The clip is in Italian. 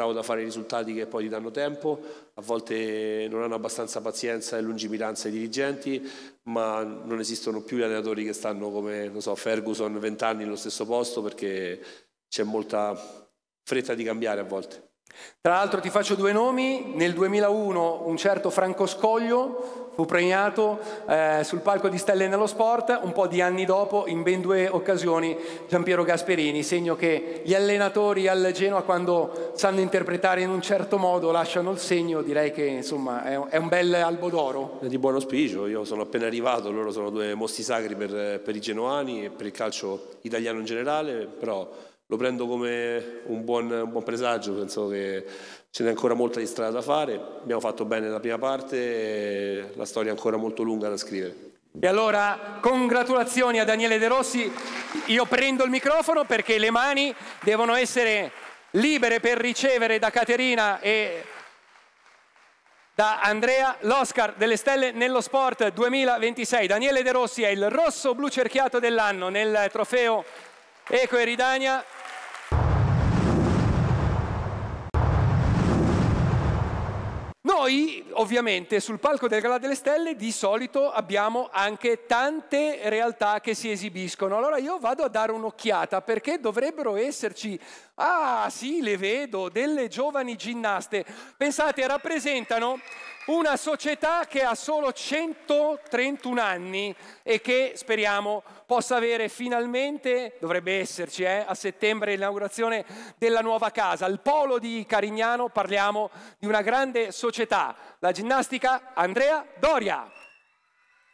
bravo da fare i risultati che poi ti danno tempo, a volte non hanno abbastanza pazienza e lungimiranza i dirigenti, ma non esistono più gli allenatori che stanno come, non so, Ferguson 20 anni nello stesso posto, perché c'è molta fretta di cambiare a volte. Tra l'altro ti faccio due nomi: nel 2001 un certo Franco Scoglio fu premiato sul palco di Stelle nello Sport, un po' di anni dopo in ben 2 occasioni Giampiero Gasperini, segno che gli allenatori al Genoa, quando sanno interpretare in un certo modo, lasciano il segno. Direi che insomma è un bel albo d'oro. È di buon auspicio, io sono appena arrivato, loro sono 2 mostri sacri per i genoani e per il calcio italiano in generale, però lo prendo come un buon presagio, penso che ce n'è ancora molta di strada da fare, abbiamo fatto bene la prima parte e la storia è ancora molto lunga da scrivere. E allora congratulazioni a Daniele De Rossi. Io prendo il microfono perché le mani devono essere libere per ricevere da Caterina e da Andrea l'Oscar delle Stelle nello Sport 2026. Daniele De Rossi è il rosso blu cerchiato dell'anno nel trofeo Eco Eridania. Noi ovviamente sul palco del Galà delle Stelle di solito abbiamo anche tante realtà che si esibiscono. Allora io vado a dare un'occhiata perché dovrebbero esserci, ah sì, le vedo, delle giovani ginnaste. Pensate, rappresentano una società che ha solo 131 anni e che speriamo possa avere finalmente, dovrebbe esserci a settembre, l'inaugurazione della nuova casa. Al polo di Carignano parliamo di una grande società, la ginnastica Andrea Doria.